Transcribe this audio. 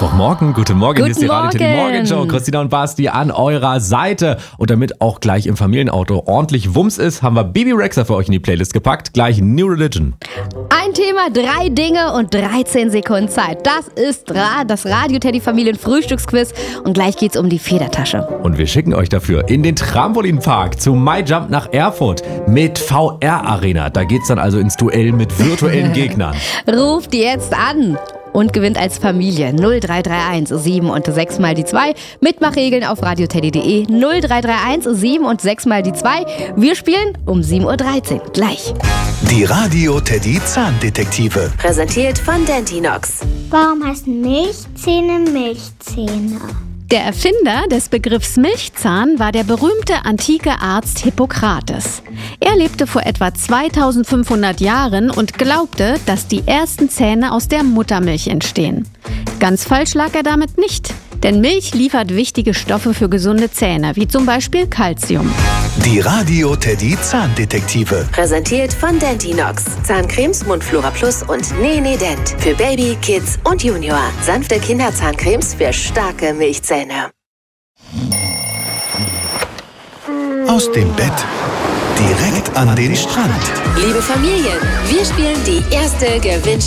Mittwochmorgen. Guten Morgen, hier ist die Guten Radio Teddy Morgen. Morgenshow. Christina und Basti an eurer Seite. Und damit auch gleich im Familienauto ordentlich Wumms ist, haben wir Bibi Rexha für euch in die Playlist gepackt. Gleich New Religion. Ein Thema, 3 Dinge und 13 Sekunden Zeit. Das ist das Radio Teddy Familien Frühstücksquiz. Und gleich geht's um die Federtasche. Und wir schicken euch dafür in den Trampolinpark zu MyJump nach Erfurt mit VR-Arena. Da geht's dann also ins Duell mit virtuellen Gegnern. Ruft jetzt an und gewinnt als Familie 0331 7 und 6 mal die 2. Mitmachregeln auf radioteddy.de 0331 7 und 6 mal die 2. Wir spielen um 7.13 Uhr. Gleich. Die Radio Teddy Zahndetektive. Präsentiert von Dentinox. Warum heißen Milchzähne Milchzähne? Der Erfinder des Begriffs Milchzahn war der berühmte antike Arzt Hippokrates. Er lebte vor etwa 2500 Jahren und glaubte, dass die ersten Zähne aus der Muttermilch entstehen. Ganz falsch lag er damit nicht, denn Milch liefert wichtige Stoffe für gesunde Zähne, wie zum Beispiel Calcium. Die Radio Teddy Zahndetektive. Präsentiert von Dentinox. Zahncremes, Mundflora Plus und Nene Dent. Für Baby, Kids und Junior. Sanfte Kinderzahncremes für starke Milchzähne. Aus dem Bett direkt an den Strand. Liebe Familien, wir spielen die erste